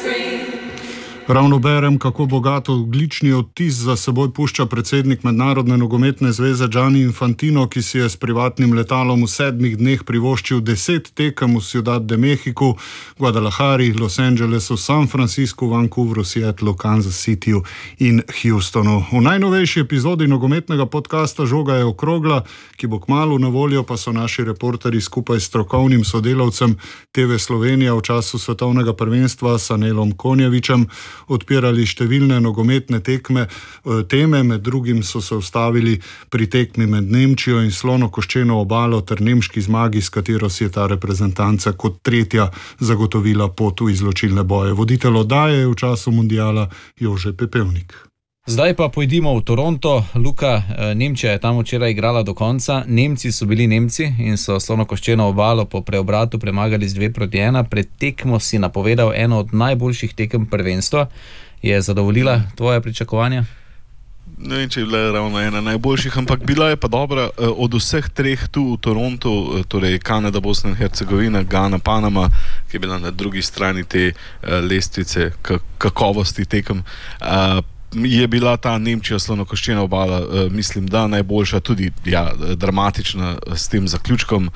Ravno berem, kako bogato ogljični odtis za seboj pušča predsednik Mednarodne nogometne zveze Gianni Infantino, ki si je s privatnim letalom v 7 dneh privoščil 10 tekem v Ciudad de Mexico, Guadalajari, Los Angelesu, San Franciscu, Vancouveru, Seattlu, Kansas Cityju in Houstonu. V najnovejši epizodi nogometnega podcasta Žoga je okrogla, ki bo kmalu na voljo, pa so naši reporterji skupaj s strokovnim sodelavcem TV Slovenija v času svetovnega prvenstva Sanelom Konjevičem odpirali številne nogometne teme, med drugim so se ustavili pri tekmi med Nemčijo in Slonokoščeno obalo ter nemški zmagi, s katero si je ta reprezentanca kot tretja zagotovila pot v izločilne boje. Voditelj oddaje je v času mundiala Jože Pepevnik. Zdaj pa pojdimo v Toronto. Luka, Nemčija je tam včeraj igrala do konca. Nemci so bili Nemci in so Slonokoščeno obalo po preobratu premagali z 2-1. Pred tekmo si napovedal eno od najboljših tekem prvenstva. Je zadovoljila tvoje pričakovanja? Ne vem, če je bila ravno ena najboljših, ampak bila je pa dobra. Od vseh treh tu v Torontu, torej Kanada, Bosna in Hercegovina, Gana, Panama, ki je bila na drugi strani te lestvice kakovosti tekem, je bila ta Nemčija Slonokoščena obala, mislim, da najboljša, tudi dramatična s tem zaključkom.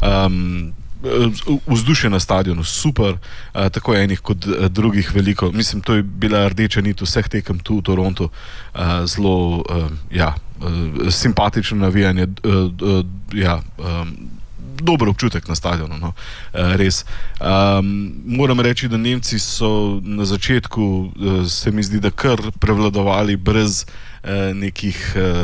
Vzdušje na stadionu super, tako enih kot drugih veliko. Mislim, to je bila rdeča nit vseh tekem tu v Torontu. Zelo simpatično navijanje, dober občutek na stadionu, no. Res. Moram reči, da Nemci so na začetku, se mi zdi, da kar prevladovali brez nekih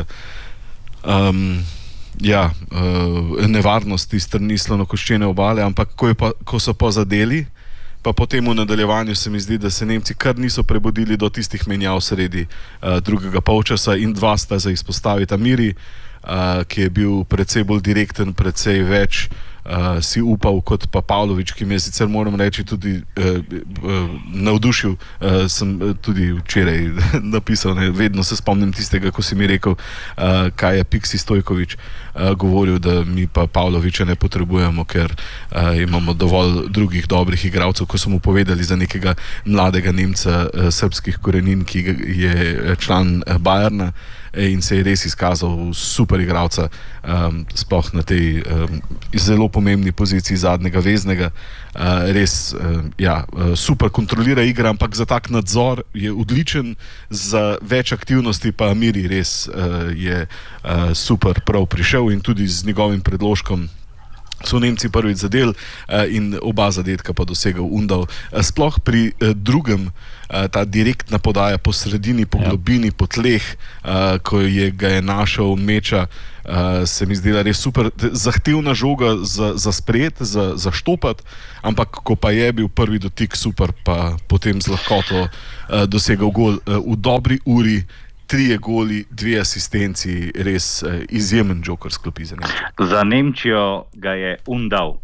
nevarnosti strani Slonokoščene obale, ampak ko so pa zadeli, pa potem v nadaljevanju se mi zdi, da se Nemci kar niso prebudili do tistih menjav sredi drugega polčasa in dva sta za izpostaviti. Amiri, ki je bil precej bolj direkten, precej več si upal kot pa Pavlović, ki mi je sicer, moram reči, tudi navdušil. Sem tudi včeraj napisal, vedno se spomnim tistega, ko si mi rekel, kaj je Piksi Stojković govoril, da mi pa Pavlovića ne potrebujemo, ker imamo dovolj drugih dobrih igralcev, ko so mu povedali za nekega mladega Nemca srbskih korenin, ki je član Bayerna in se je res izkazal super igralca, sploh na tej zelo pomembni poziciji zadnjega veznega. Res, super kontrolira igra, ampak za tak nadzor je odličen, za več aktivnosti pa Amiri res je super prav prišel in tudi z njegovim predložkom so Nemci prvič zadeli in oba zadetka pa dosegel Undal. Sploh pri drugem, ta direktna podaja po sredini, po globini, po tleh, ko ga je našel Meča, se mi zdela res super. Zahtevna žoga za sprejet, za štopat, ampak ko pa je bil prvi dotik super, pa potem z lahkoto dosegel gol v dobri uri. 3 goli, 2 asistenci, res izjemen joker sklopi za Nemčijo. Za Nemčijo ga je Undal.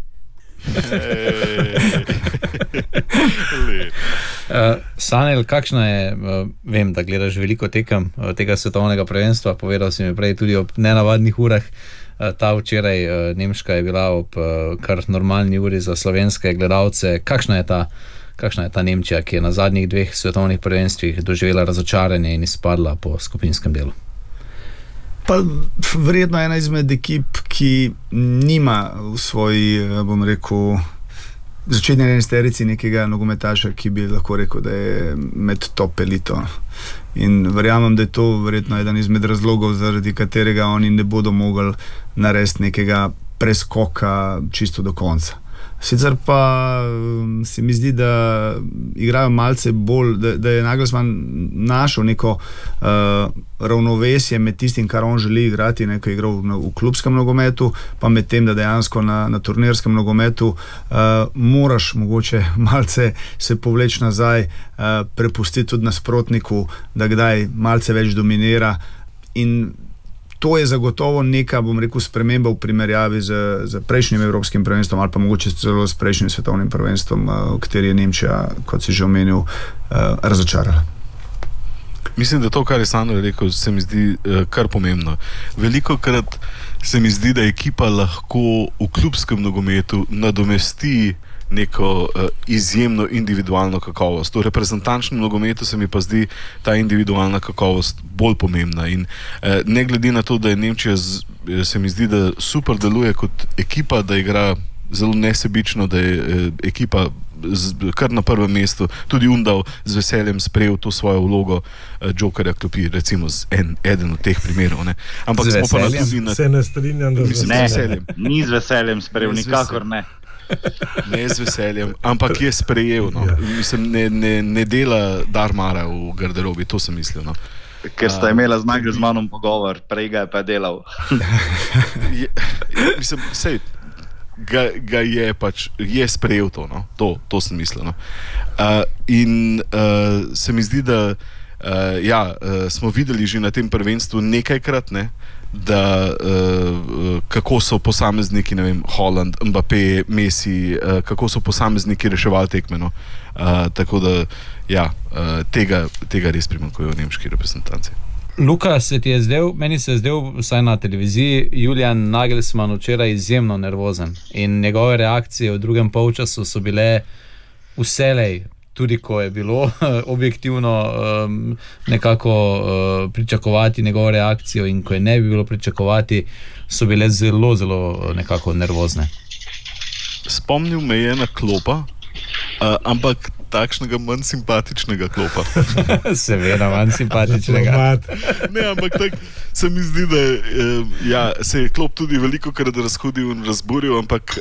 Sanel, kakšna je, vem, da gledaš veliko tekem tega svetovnega prvenstva, povedal si mi prej tudi ob nenavadnih urah, ta včeraj nemška je bila ob kar normalni uri za slovenske gledalce. Kakšna je ta Nemčija, ki je na zadnjih 2 svetovnih prvenstvih doživela razočaranje in izpadla po skupinskem delu? Pa verjetno ena izmed ekip, ki nima v svoji, bom rekel, začetni enesterici nekega nogometaša, ki bi lahko rekel, da je med top elito. In verjamem, da je to verjetno eden izmed razlogov, zaradi katerega oni ne bodo mogli narediti nekega preskoka čisto do konca. Sicer pa se mi zdi, da igrajo malce bolj, da je Nagelsmann našel neko ravnovesje med tistim, kar on želi igrati, ko je igral v klubskem nogometu, pa med tem, da dejansko na turnirskem nogometu moraš mogoče malce se povleči nazaj, prepustiti tudi nasprotniku, da kdaj malce več dominira, in to je zagotovo neka, bom rekel, sprememba v primerjavi z prejšnjim evropskim prvenstvom ali pa mogoče celo s prejšnjim svetovnim prvenstvom, v kateri je Nemčija, kot si že omenil, razočarala. Mislim, da to, kar je Sandro rekel, se mi zdi kar pomembno. Velikokrat se mi zdi, da ekipa lahko v klubskem nogometu nadomesti neko izjemno individualno kakovost. V reprezentančnem nogometu se mi pa zdi ta individualna kakovost bolj pomembna in ne glede na to, da je Nemčija, se mi zdi, da super deluje kot ekipa, da igra zelo nesebično, da je ekipa kar na prvem mestu, tudi Undal z veseljem sprejel to svojo vlogo Jokerja klopi, recimo eden od teh primerov. Ne. Ampak smo pa tudi se ne strinjam, da z veseljem. Ni z veseljem sprejel, nikakor ne. Ne z veseljem, ampak je sprejel. No. Mislim, ne dela darmara v garderobi, to sem mislil. No. Ker sta imela z Nagelsmannom pogovor, prej ga je pa delal. Mislim, sej, ga je pač, je sprejel to, no? To sem mislil. No? In se mi zdi, da smo videli že na tem prvenstvu nekajkrat, ne? Da kako so posamezniki, ne vem, Haaland, Mbappé, Messi, kako so posamezniki reševali tekme. No? Tako da, tega res primanjkuje v nemški reprezentanci. Luka, meni se je zdel, vsaj na televiziji, Julian Nagelsmann včeraj izjemno nervozen in njegove reakcije v drugem polčasu so bile vselej, tudi ko je bilo objektivno nekako pričakovati njegovo reakcijo in ko je ne bi bilo pričakovati, so bile zelo, zelo nekako nervozne. Spomnil me je na Klopa, ampak takšnega manj simpatičnega Klopa. Seveda, manj simpatičnega. Ne, ampak tako se mi zdi, da se je Klop tudi velikokrat razhodil in razburil, ampak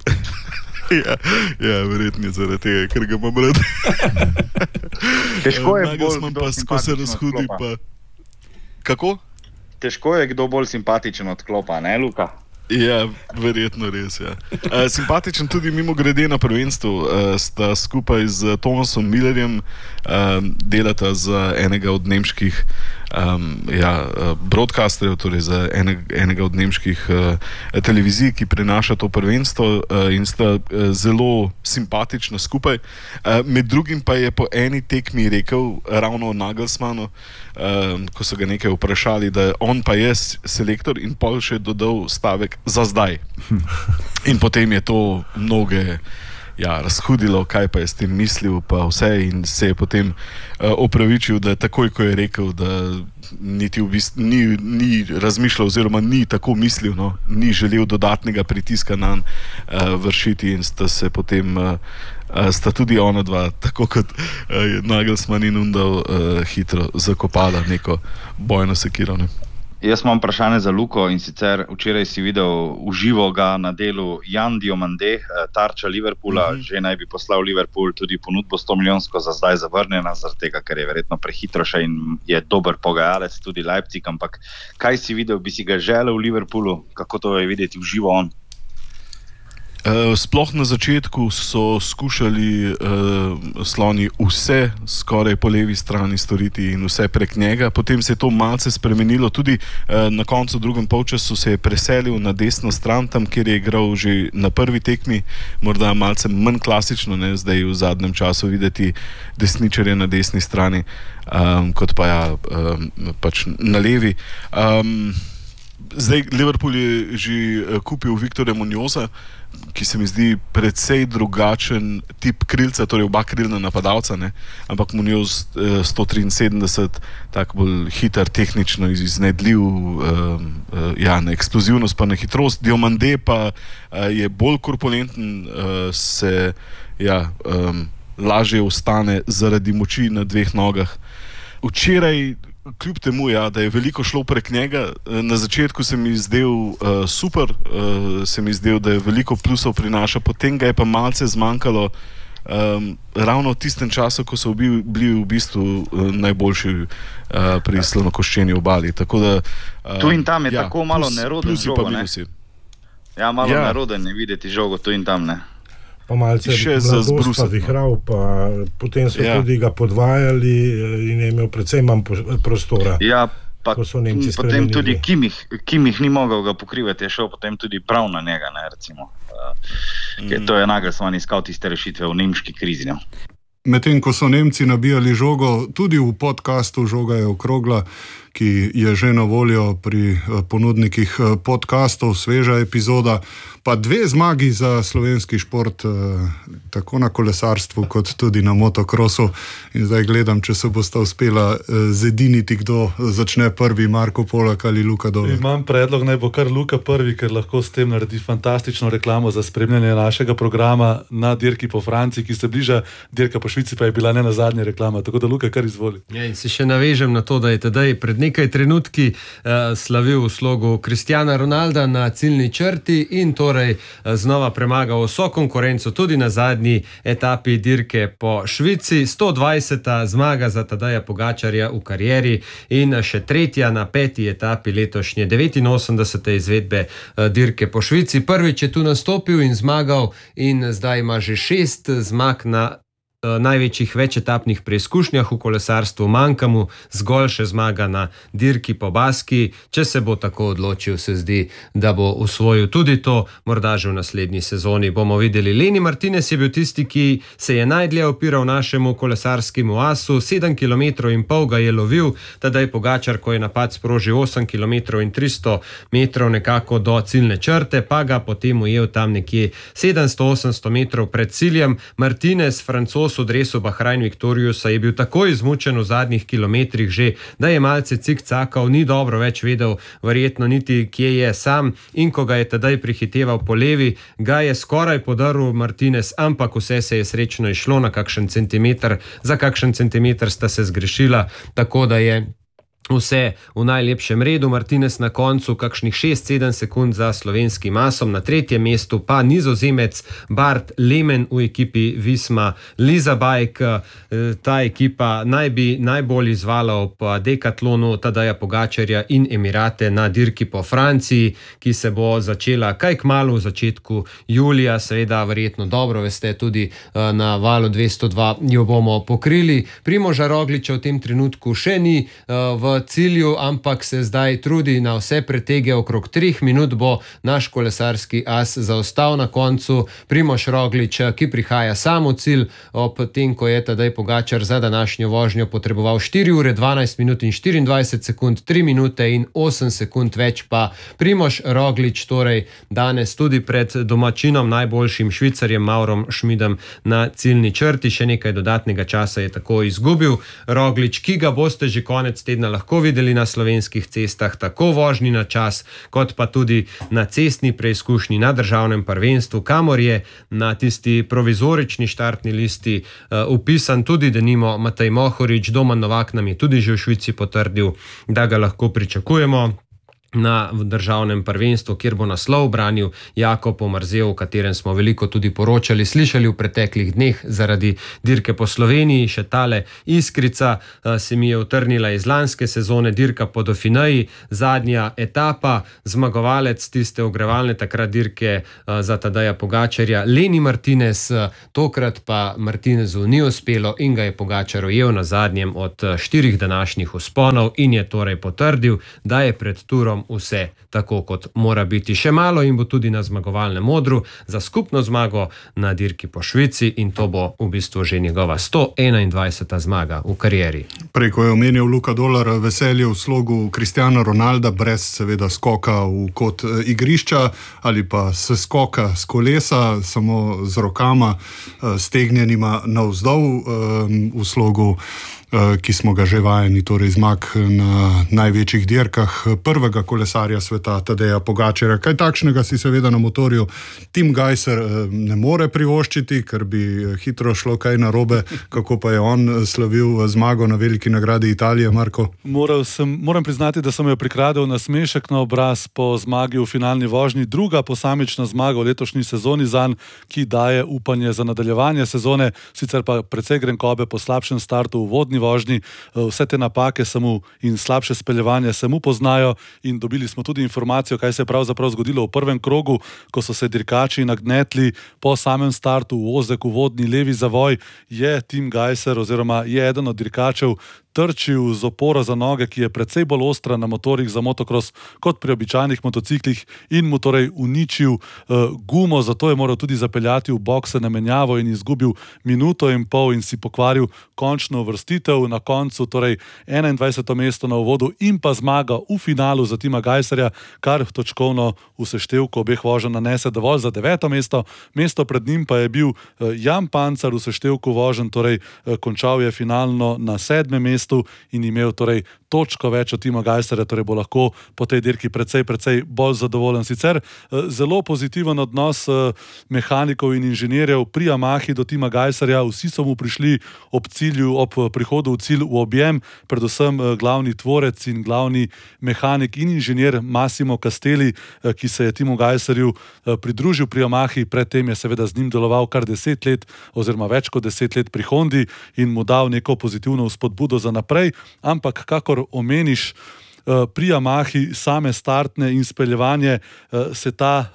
verjetno zaradi tega, ker ga imam rad. Težko je bolj kdo simpatičen od Klopa. Kako? Težko je kdo bolj simpatičen od Klopa, ne, Luka? Ja, verjetno res, ja. Simpatičen tudi mimo grede na prvenstvu, sta skupaj z Thomasom Millerjem delata za enega od nemških broadcasterjev, torej za enega od nemških televizij, ki prenaša to prvenstvo in sta zelo simpatična skupaj. Med drugim pa je po eni tekmi rekel ravno Nagelsmannu, ko so ga nekaj vprašali, da on pa je selektor in pol še dodal stavek za zdaj. In potem je to mnoge razhudilo, kaj pa je s tem mislil, pa vse, in se je potem opravičil, da takoj, ko je rekel, da niti v bistvu ni razmišljal oziroma ni tako mislil, no, ni želel dodatnega pritiska nanj vršiti in sta se potem sta tudi ona dva, tako kot Nagelsmann in Undal, hitro zakopala neko bojno sekiro. Ne. Jaz imam vprašanje za Luko, in sicer včeraj si videl uživo ga na delu Jan Diomande, tarča Liverpoola, že naj bi poslal Liverpool tudi ponudbo 100 milijonsko, za zdaj zavrnjena, zaradi tega, ker je verjetno prehitro še in je dober pogajalec, tudi Leipzig, ampak kaj si videl, bi si ga želel v Liverpoolu, kako to je videti uživo on? Sploh na začetku so skušali sloni vse skoraj po levi strani storiti in vse prek njega, potem se je to malce spremenilo, tudi na koncu drugem polčasu se je preselil na desno stran, tam kjer je igral že na prvi tekmi, morda malce manj klasično, ne, zdaj v zadnjem času videti desničarje na desni strani, kot pa pač na levi. Zdaj Liverpool je že kupil Viktorja Munioza, ki se mi zdi precej drugačen tip krilca, torej oba krilna napadalca, ne? Ampak Munioz 173, tako bolj hiter, tehnično iznajdljiv, na eksplozivnost pa na hitrost. Diomande pa je bolj korpulenten, se lažje ostane zaradi moči na dveh nogah. Včeraj, kljub temu, da je veliko šlo prek njega, na začetku se mi zdel super, se mi zdel, da je veliko plusov prinaša, potem ga je pa malce zmanjkalo ravno v tistem času, ko so bili v bistvu najboljši pri slonokoščeni obali. Tako da, tu in tam je tako malo neroden žogo, ne? Ja, malo neroden je videti žogo tu in tam, ne? Pa malce mladost pa vihral, pa potem so tudi ga podvajali in je imel predvsem manj prostora. Ja, pa potem tudi Kimih ni mogel ga pokrivati, je šel potem tudi prav na njega, ne, recimo. To je Nagelsmann iskal tiste rešitve v nemški krizi, ne. Medtem ko so Nemci nabijali žogo, tudi v podcastu Žoga je okrogla, ki je že na voljo pri ponudnikih podkastov, sveža epizoda. Pa 2 zmagi za slovenski šport, tako na kolesarstvu, kot tudi na motokrosu. In zdaj gledam, če se bosta uspela zediniti, kdo začne prvi, Marko Polak ali Luka Dolar. Imam predlog, naj bo kar Luka prvi, ker lahko s tem naredi fantastično reklamo za spremljanje našega programa na dirki po Franciji, ki se bliža. Dirka po Švici pa je bila ne nazadnje reklama, tako da Luka kar izvoli. Ja, in se še navežem na to, da je tedaj pred nekaj trenutki slavil v slogu Cristiana Ronalda na ciljni črti in torej znova premagal vso konkurenco tudi na zadnji etapi dirke po Švici. 120. zmaga za Tadeja Pogačarja v karieri in še 3. na 5. etapi letošnje 89. izvedbe dirke po Švici. Prvič je tu nastopil in zmagal in zdaj ima že 6 zmag na največjih večetapnih preizkušnjah v kolesarstvu. Manjka mu zgolj še zmaga na dirki po Baski. Če se bo tako odločil, se zdi, da bo osvojil tudi to, morda že v naslednji sezoni. Bomo videli. Leni Martinez je bil tisti, ki se je najdlje opiral našemu kolesarskemu asu. 7,5 km ga je lovil, Tadej Pogačar, ko je napad sprožil 8 km in 300 metrov nekako do ciljne črte, pa ga potem ujel tam nekje 700-800 metrov pred ciljem. Martinez, Francoz v dresu Bahrain Victoriusa, je bil tako izmučen v zadnjih kilometrih že, da je malce cikcakal, ni dobro več vedel verjetno niti, kje je sam, in ko ga je tedaj prihiteval po levi, ga je skoraj podaril Martinez, ampak vse se je srečno išlo na kakšen centimeter, za kakšen centimeter sta se zgrešila, tako da je vse v najlepšem redu. Martinez na koncu kakšnih 6-7 sekund za slovenskim asom, na 3. mestu pa Nizozemec Bart Lemen v ekipi Visma Leasebike. Ta ekipa naj bi najbolj izvala ob dekatlonu Tadeja Pogačarja in Emirate na dirki po Franciji, ki se bo začela kaj kmalu v začetku julija. Seveda verjetno dobro veste, tudi na valu 202 jo bomo pokrili. Primoža Rogliča v tem trenutku še ni v cilju, ampak se zdaj trudi na vse pretege. Okrog 3 minut bo naš kolesarski as zaostal na koncu. Primož Roglič, ki prihaja sam v cilj, ob tem, ko je Tadej Pogačar za današnjo vožnjo potreboval 4 ure 12 minut in 24 sekund, 3 minute in 8 sekund več pa Primož Roglič, torej danes tudi pred domačinom, najboljšim Švicarjem Maurom Schmidom na ciljni črti. Še nekaj dodatnega časa je tako izgubil Roglič, ki ga boste že konec tedna lahko videli na slovenskih cestah, tako vožnji na čas, kot pa tudi na cestni preizkušnji na državnem prvenstvu, kamor je na tisti provizorični štartni listi upisan tudi denimo Matej Mohorič. Domen Novak nam je tudi že v Švici potrdil, da ga lahko pričakujemo na državnem prvenstvu, kjer bo naslov branil Jakob Omarzel, o katerem smo veliko tudi poročali, slišali v preteklih dneh zaradi dirke po Sloveniji. Še tale iskrica se mi je utrnila iz lanske sezone, dirka po Dauphineji, zadnja etapa, zmagovalec tiste ogrevalne takrat dirke za Tadeja Pogačarja, Leni Martinez. Tokrat pa Martinezu ni uspelo in ga je Pogačar ujel na zadnjem od 4 današnjih vzponov in je torej potrdil, da je pred turom vse tako, kot mora biti. Še malo in bo tudi na zmagovalnem odru za skupno zmago na dirki po Švici in to bo v bistvu že njegova 121. zmaga v karieri. Preko je omenil Luka Dolar veselje v slogu Cristiana Ronalda, brez seveda skoka v kot igrišča ali pa s skoka s kolesa, samo z rokama stegnjenima navzdol v slogu, ki smo ga že vajeni, torej zmag na največjih dirkah prvega kolesarja sveta Tadeja Pogačarja. Kaj takšnega si seveda na motorju Tim Gajser ne more privoščiti, ker bi hitro šlo kaj narobe. Kako pa je on slavil zmago na veliki nagradi Italije, Marko? Moram priznati, da sem jo prikradel nasmešek na obraz po zmagi v finalni vožnji. Druga posamična zmaga v letošnji sezoni zanj, ki daje upanje za nadaljevanje sezone, sicer pa precej grenkobe po slabšem startu v vodni vožnji. Vse te napake in slabše speljevanje se mu poznajo in dobili smo tudi informacijo, kaj se je pravzaprav zgodilo v prvem krogu, ko so se dirkači nagnetli po samem startu v ozek v vodni levi zavoj. Je Tim Gajser oziroma je eden od dirkačev trčil z oporo za noge, ki je precej bolj ostra na motorjih za motocross kot pri običajnih motociklih in mu torej uničil gumo, zato je moral tudi zapeljati v bokse na menjavo in izgubil minuto in pol in si pokvaril končno uvrstitev. Na koncu torej 21. mesto na uvodu in pa zmaga v finalu za Tima Gajserja, kar točkovno v seštevku obeh voženj nanese dovolj za 9. mesto. Mesto pred njim pa je bil Jan Pancar v seštevku voženj, torej končal je finalno na 7. mestu in imel torej točko več od Tima Gajserja, torej bo lahko po tej dirki precej bolj zadovoljen. Sicer zelo pozitiven odnos mehanikov in inženirjev pri Yamahi do Tima Gajserja, vsi so mu prišli ob prihodu v cilj v objem, predvsem glavni tvorec in glavni mehanik in inženir Massimo Castelli, ki se je Timu Gajserju pridružil pri Yamahi, predtem je seveda z njim deloval kar 10 let oziroma več kot 10 let pri Hondi in mu dal neko pozitivno spodbudo za naprej, ampak kakor omeniš, pri Yamahi same startne in speljevanje se ta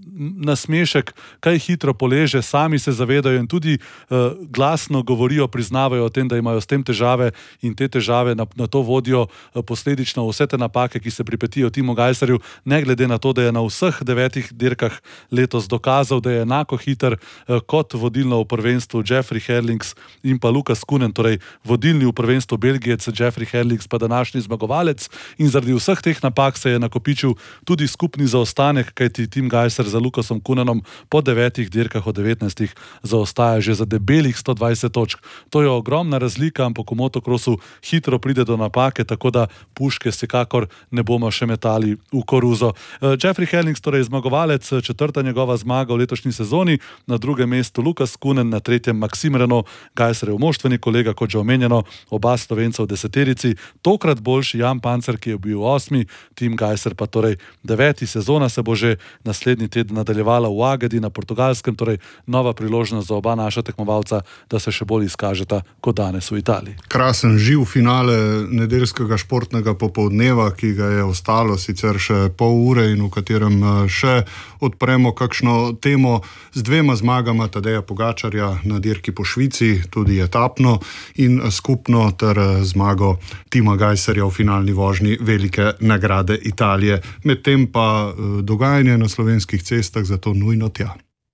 nasmešek kaj hitro poleže, sami se zavedajo in tudi glasno govorijo, priznavajo o tem, da imajo s tem težave in te težave na to vodijo posledično vse te napake, ki se pripetijo Timu Gajserju, ne glede na to, da je na vseh 9 dirkah letos dokazal, da je enako hiter kot vodilno v prvenstvu Jeffrey Herlings in pa Lukas Kunen, torej vodilni v prvenstvu Belgijec Jeffrey Herlings pa današnji zmagovalec. In zaradi vseh teh napak se je nakopičil tudi skupni zaostanek, kajti Tim Gajser za Lukasom Kunenom po 9 dirkah od 19 zaostaja že za debelih 120 točk. To je ogromna razlika, ampak v motokrosu hitro pride do napake, tako da puške vsekakor ne bomo še metali v koruzo. Jeffrey Herlings, torej zmagovalec, 4. njegova zmaga v letošnji sezoni, na 2. mestu Lukas Kunen, na 3. Maxime Renaux, Gajserjev moštveni kolega, kot že omenjeno, oba Slovenca v 10-terici, tokrat boljši Jan Pancar, ki je bil 8., Tim Gajser pa torej 9. Sezona se bo že naslednji teden nadaljevala v Agedi na Portugalskem, torej nova priložnost za oba naša tekmovalca, da se še bolj izkažeta kot danes v Italiji. Krasen živ finale nedeljskega športnega popoldneva, ki ga je ostalo sicer še pol ure in v katerem še odpremo kakšno temo z 2 zmagama Tadeja Pogačarja na dirki po Švici, tudi etapno in skupno, ter zmago Tima Gajserja v finalni vožnji velike nagrade Italije. Medtem pa dogajanje na slovenskih cestah zato nujno tja.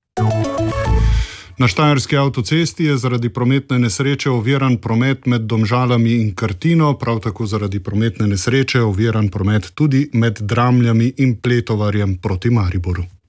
Na štajerski avtocesti je zaradi prometne nesreče oviran promet med Domžalami in Krtino, prav tako zaradi prometne nesreče oviran promet tudi med Dramljami in Pletovarjem proti Mariboru.